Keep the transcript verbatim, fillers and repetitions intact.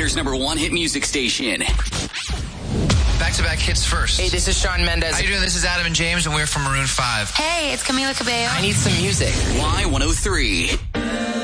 Winter's number one hit music station. Back-to-back hits first. Hey, this is Shawn Mendes. How you doing? This is Adam and James, and we're from Maroon five. Hey, it's Camila Cabello. I need some music. Y one oh three.